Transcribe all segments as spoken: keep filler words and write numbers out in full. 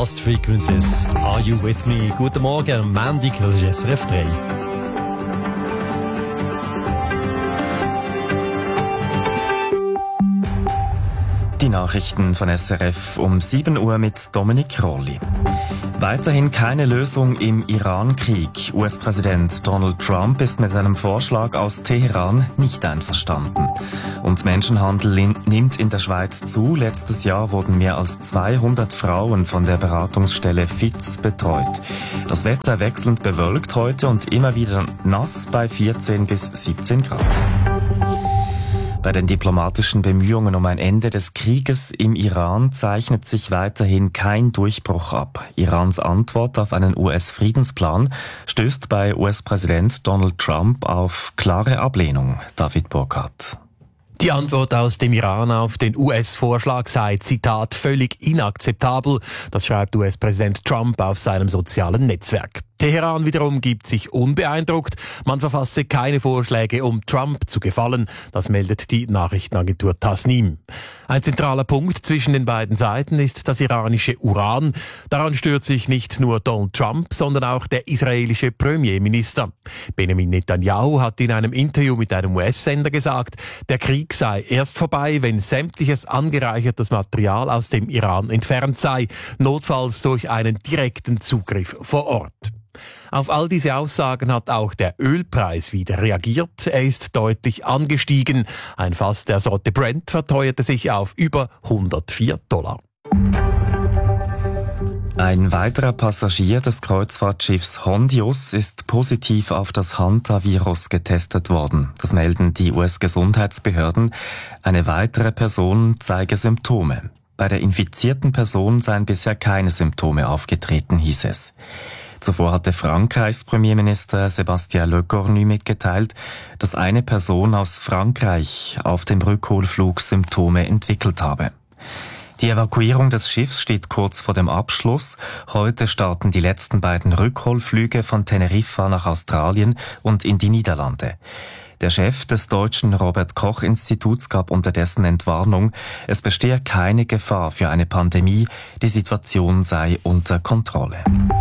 Lost Frequencies. Are you with me? Guten Morgen, Mandy, das ist S R F drei. Die Nachrichten von S R F um sieben Uhr mit Dominik Rolli. Weiterhin keine Lösung im Iran-Krieg. U S-Präsident Donald Trump ist mit einem Vorschlag aus Teheran nicht einverstanden. Und Menschenhandel in, nimmt in der Schweiz zu. Letztes Jahr wurden mehr als zweihundert Frauen von der Beratungsstelle F I Z betreut. Das Wetter wechselnd bewölkt heute und immer wieder nass bei vierzehn bis siebzehn Grad. Bei den diplomatischen Bemühungen um ein Ende des Krieges im Iran zeichnet sich weiterhin kein Durchbruch ab. Irans Antwort auf einen U S-Friedensplan stößt bei U S-Präsident Donald Trump auf klare Ablehnung. David Burkhardt. Die Antwort aus dem Iran auf den U S-Vorschlag sei, Zitat, völlig inakzeptabel. Das schreibt U S-Präsident Trump auf seinem sozialen Netzwerk. Teheran wiederum gibt sich unbeeindruckt. Man verfasse keine Vorschläge, um Trump zu gefallen. Das meldet die Nachrichtenagentur Tasnim. Ein zentraler Punkt zwischen den beiden Seiten ist das iranische Uran. Daran stört sich nicht nur Donald Trump, sondern auch der israelische Premierminister. Benjamin Netanyahu hat in einem Interview mit einem U S-Sender gesagt, der Krieg sei erst vorbei, wenn sämtliches angereichertes Material aus dem Iran entfernt sei, notfalls durch einen direkten Zugriff vor Ort. Auf all diese Aussagen hat auch der Ölpreis wieder reagiert. Er ist deutlich angestiegen. Ein Fass der Sorte Brent verteuerte sich auf über hundertvier Dollar. Ein weiterer Passagier des Kreuzfahrtschiffs Hondius ist positiv auf das Hantavirus getestet worden. Das melden die U S-Gesundheitsbehörden. Eine weitere Person zeige Symptome. Bei der infizierten Person seien bisher keine Symptome aufgetreten, hieß es. Zuvor hatte Frankreichs Premierminister Sébastien Lecornu mitgeteilt, dass eine Person aus Frankreich auf dem Rückholflug Symptome entwickelt habe. Die Evakuierung des Schiffs steht kurz vor dem Abschluss. Heute starten die letzten beiden Rückholflüge von Teneriffa nach Australien und in die Niederlande. Der Chef des deutschen Robert-Koch-Instituts gab unterdessen Entwarnung, es bestehe keine Gefahr für eine Pandemie, die Situation sei unter Kontrolle.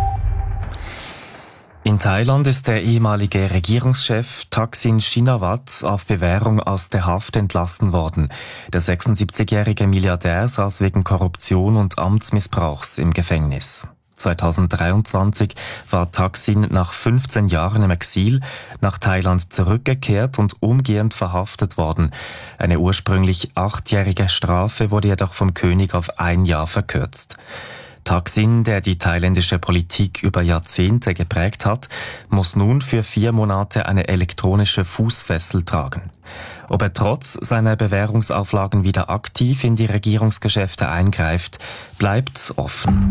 In Thailand ist der ehemalige Regierungschef Thaksin Shinawatra auf Bewährung aus der Haft entlassen worden. Der sechsundsiebzigjährige Milliardär saß wegen Korruption und Amtsmissbrauchs im Gefängnis. zweitausenddreiundzwanzig war Thaksin nach fünfzehn Jahren im Exil nach Thailand zurückgekehrt und umgehend verhaftet worden. Eine ursprünglich achtjährige Strafe wurde jedoch vom König auf ein Jahr verkürzt. Thaksin, der die thailändische Politik über Jahrzehnte geprägt hat, muss nun für vier Monate eine elektronische Fußfessel tragen. Ob er trotz seiner Bewährungsauflagen wieder aktiv in die Regierungsgeschäfte eingreift, bleibt offen.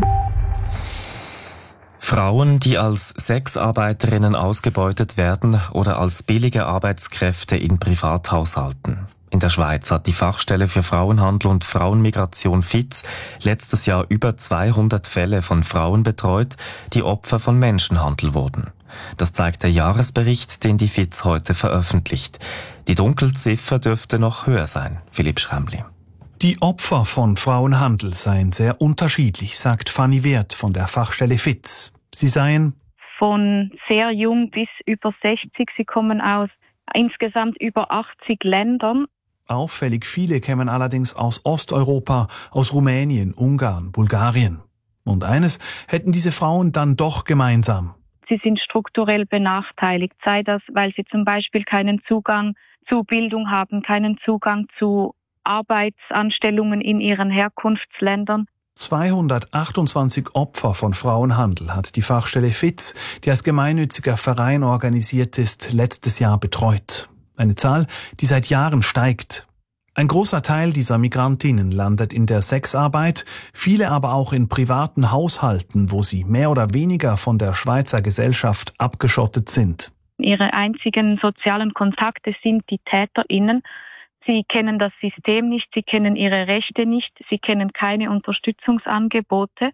Frauen, die als Sexarbeiterinnen ausgebeutet werden oder als billige Arbeitskräfte in Privathaushalten. In der Schweiz hat die Fachstelle für Frauenhandel und Frauenmigration F I Z letztes Jahr über zweihundert Fälle von Frauen betreut, die Opfer von Menschenhandel wurden. Das zeigt der Jahresbericht, den die F I Z heute veröffentlicht. Die Dunkelziffer dürfte noch höher sein. Philipp Schrambli. Die Opfer von Frauenhandel seien sehr unterschiedlich, sagt Fanny Wert von der Fachstelle F I Z. Sie seien von sehr jung bis über sechzig. Sie kommen aus insgesamt über achtzig Ländern. Auffällig viele kämen allerdings aus Osteuropa, aus Rumänien, Ungarn, Bulgarien. Und eines hätten diese Frauen dann doch gemeinsam. Sie sind strukturell benachteiligt, sei das, weil sie zum Beispiel keinen Zugang zu Bildung haben, keinen Zugang zu Arbeitsanstellungen in ihren Herkunftsländern. zweihundertachtundzwanzig Opfer von Frauenhandel hat die Fachstelle F I Z, die als gemeinnütziger Verein organisiert ist, letztes Jahr betreut. Eine Zahl, die seit Jahren steigt. Ein großer Teil dieser Migrantinnen landet in der Sexarbeit, viele aber auch in privaten Haushalten, wo sie mehr oder weniger von der Schweizer Gesellschaft abgeschottet sind. Ihre einzigen sozialen Kontakte sind die TäterInnen. Sie kennen das System nicht, sie kennen ihre Rechte nicht, sie kennen keine Unterstützungsangebote.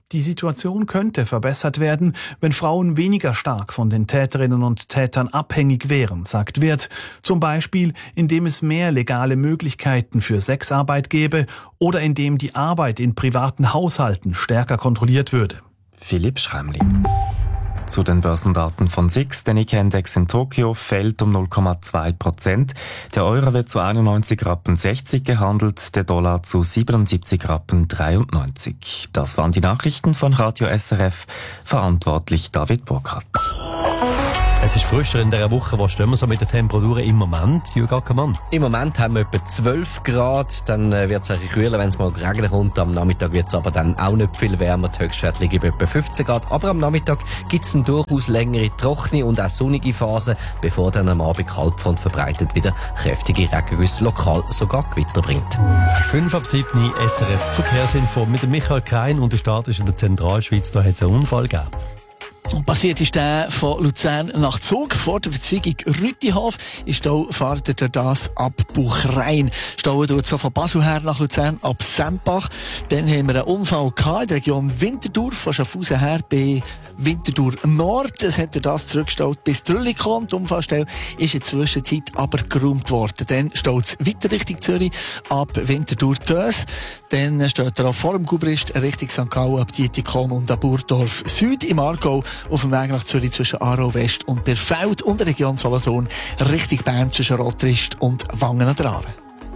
Die Situation könnte verbessert werden, wenn Frauen weniger stark von den Täterinnen und Tätern abhängig wären, sagt Wirth. Zum Beispiel, indem es mehr legale Möglichkeiten für Sexarbeit gäbe oder indem die Arbeit in privaten Haushalten stärker kontrolliert würde. Philipp Schreimli. Zu den Börsendaten von S I X. Der Nikkei-Index in Tokio fällt um null Komma zwei Prozent. Der Euro wird zu einundneunzig Rappen sechzig gehandelt, der Dollar zu siebenundsiebzig Rappen dreiundneunzig. Das waren die Nachrichten von Radio S R F. Verantwortlich David Burkhardt. Es ist frischer in dieser Woche. Wo stehen wir so mit den Temperaturen im Moment, Jürgen Ackermann? Im Moment haben wir etwa zwölf Grad. Dann äh, wird es ein bisschen kühler, wenn es mal regnen kommt. Am Nachmittag wird es aber dann auch nicht viel wärmer. Die Höchstwerte liegen bei etwa fünfzehn Grad. Aber am Nachmittag gibt es dann durchaus längere, trockene und auch sonnige Phasen, bevor dann am Abend Kaltfront verbreitet wieder kräftige Regengüsse lokal sogar Gewitter bringt. fünf ab sieben S R F Verkehrsinfo mit dem Michael Krein und der Start ist in der Zentralschweiz. Da hat es einen Unfall gegeben. Und passiert ist der von Luzern nach Zug. Vor der Verzweigung Rüttihof ist Stau, fahrt er das ab Buchrein. Stau tut so von Basel her nach Luzern ab Sempach. Dann haben wir einen Unfall gehabt in der Region Winterthur, von Schaffhausen her bei Winterthur Nord. Es hat er das zurückgestaut bis Trüllikon. Die Unfallstelle ist in der Zwischenzeit aber geräumt worden. Dann staut es weiter Richtung Zürich ab Winterthur Tös. Dann steht er auch vor dem Gubrist Richtung Sankt Gallen ab Dietikon und ab Burdorf Süd im Aargau. Auf dem Weg nach Zürich zwischen Aarau West und Birfeld und der Region Solothurn Richtung Bern zwischen Rottrist und Wangen an der Aare.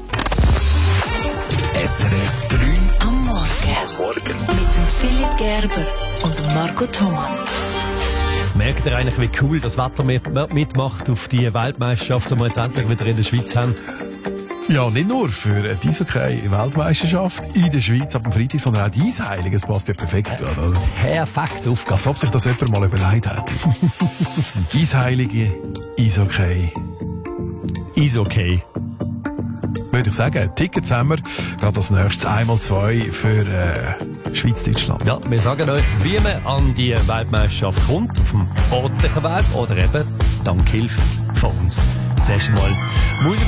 S R F drei am Morgen. Am Morgen. Mit dem Philipp Gerber und dem Marco Thomann. Merkt ihr eigentlich, wie cool das Wetter mitmacht auf die Weltmeisterschaft, die wir jetzt endlich wieder in der Schweiz haben? Ja, nicht nur für die Eishockey-Weltmeisterschaft in der Schweiz ab dem Freitag, sondern auch die Eisheilige. Es passt ja perfekt gerade. Also, perfekt aufgegangen. Als ob sich das jemand mal überlegt hat. Eisheilige, Eishockey. Eishockey. Würde ich sagen, Tickets haben wir gerade als nächstes einmal zwei für äh, Schweiz-Deutschland. Ja, wir sagen euch, wie man an die Weltmeisterschaft kommt, auf dem ordentlichen Weg oder eben dank Hilfe von uns. Zuerst einmal Musik.